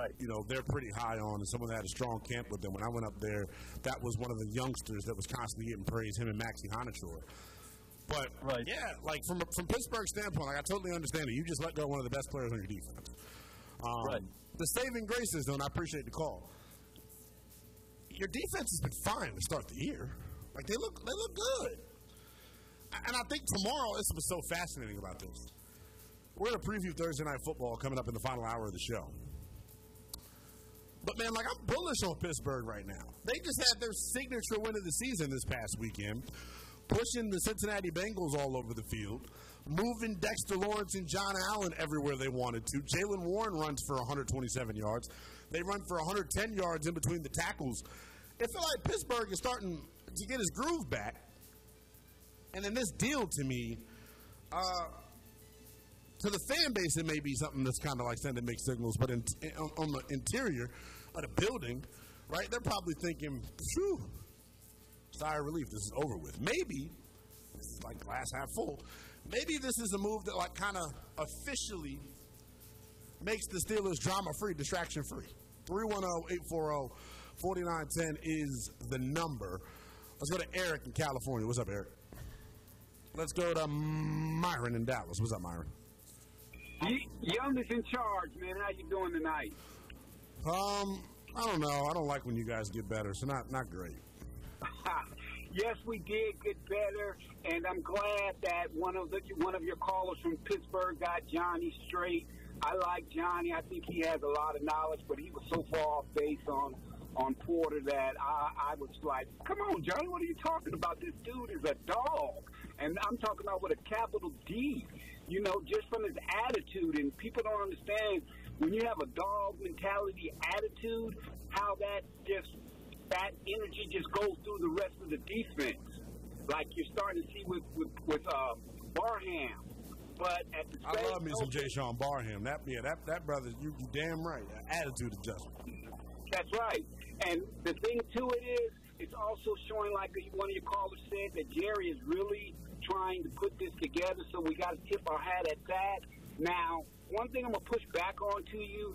they're pretty high on, and someone that had a strong camp with them. When I went up there, that was one of the youngsters that was constantly getting praise, him and Maxie Honachor. But, yeah, like from Pittsburgh's standpoint, like I totally understand it. You just let go of one of the best players on your defense. The saving grace is, though, and I appreciate the call, your defense has been fine to start the year. Like, they look good. And I think tomorrow, this was so fascinating about this. We're going to preview Thursday Night Football coming up in the final hour of the show. But, man, like, I'm bullish on Pittsburgh right now. They just had their signature win of the season this past weekend, pushing the Cincinnati Bengals all over the field, moving Dexter Lawrence and John Allen everywhere they wanted to. Jaylen Warren runs for 127 yards. They run for 110 yards in between the tackles. It feels like Pittsburgh is starting to get his groove back. And in this deal, to me, to the fan base, it may be something that's kind of like sending mixed signals, but on the interior of the building, right, they're probably thinking, phew, sigh of relief, this is over with. Maybe, this is like glass half full, maybe this is a move that like kind of officially makes the Steelers drama-free, distraction-free. 310-840-4910 is the number. Let's go to Eric in California. What's up, Eric? Let's go to Myron in Dallas. What's up, Myron? Youngest in charge, man. How you doing tonight? I don't know. I don't like when you guys get better, so not great. Yes, we did get better, and I'm glad that one of your callers from Pittsburgh got Johnny straight. I like Johnny. I think he has a lot of knowledge, but he was so far off base on Porter that I was like, come on, Johnny, what are you talking about? This dude is a dog. And I'm talking about with a capital D, just from his attitude. And people don't understand when you have a dog mentality attitude, how that energy just goes through the rest of the defense. Like you're starting to see with Barham. But at the same I love me some Jay-Sean Barham. That brother, you damn right. Attitude adjustment. That's right. And the thing to it is, it's also showing, like one of your callers said, that Jerry is really trying to put this together, so we got to tip our hat at that. Now, one thing I'm going to push back on you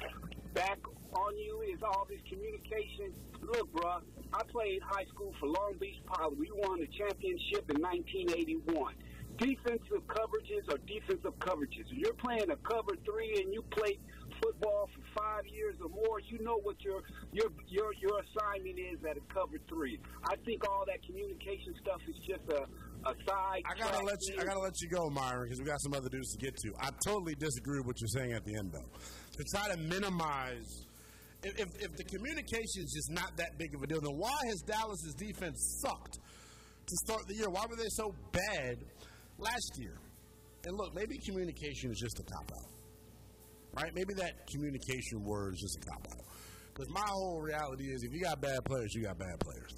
is all this communication. Look, bro, I played high school for Long Beach Poly. We won the championship in 1981. Defensive coverages are defensive coverages. If you're playing a cover 3 and you play football for 5 years or more, you know what your assignment is at a cover 3. I think all that communication stuff is just a side. I gotta let you go, Myron, because we got some other dudes to get to. I totally disagree with what you're saying at the end, though. To try to minimize, if the communication is just not that big of a deal, then why has Dallas's defense sucked to start the year? Why were they so bad last year? And look, maybe communication is just a cop-out. Right? Maybe that communication word is just a cop-out. Because my whole reality is if you got bad players, you got bad players.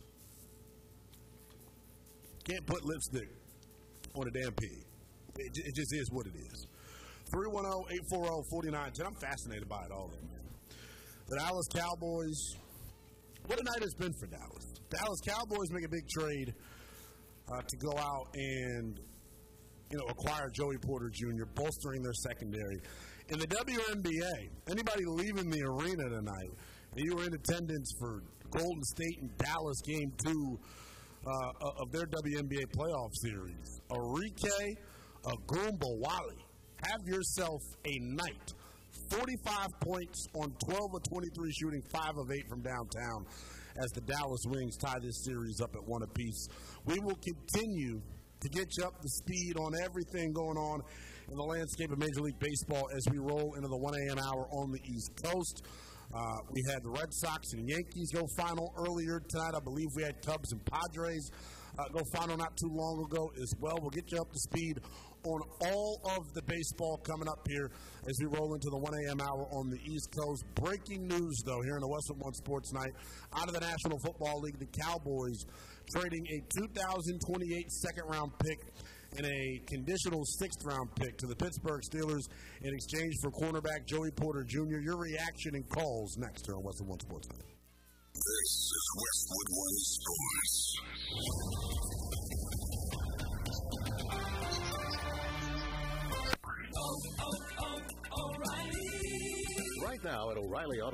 Can't put lipstick on a damn pig. It just is what it is. 310-840-4910. I'm fascinated by it all, though, man. The Dallas Cowboys, what a night it's been for Dallas. Dallas Cowboys make a big trade to go out and acquire Joey Porter Jr., bolstering their secondary. In the WNBA, anybody leaving the arena tonight, and you were in attendance for Golden State and Dallas Game 2 of their WNBA playoff series, Arike Ogunbowale, have yourself a night. 45 points on 12 of 23 shooting, 5 of 8 from downtown as the Dallas Wings tie this series up at 1 apiece. We will continue to get you up to speed on everything going on in the landscape of Major League Baseball as we roll into the 1 a.m. hour on the East Coast. We had the Red Sox and Yankees go final earlier tonight. I believe we had Cubs and Padres go final not too long ago as well. We'll get you up to speed on all of the baseball coming up here as we roll into the 1 a.m. hour on the East Coast. Breaking news, though, here in the Westwood One Sports Night. Out of the National Football League, the Cowboys trading a 2028 second-round pick and a conditional 6th-round pick to the Pittsburgh Steelers in exchange for cornerback Joey Porter Jr. Your reaction and calls next here on Westwood One Sports Night. This is Westwood One Sports. Right now at O'Reilly Auto